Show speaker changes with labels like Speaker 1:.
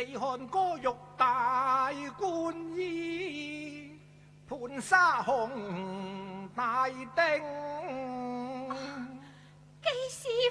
Speaker 1: 你看歌玉大官衣，盤紗紅大靛。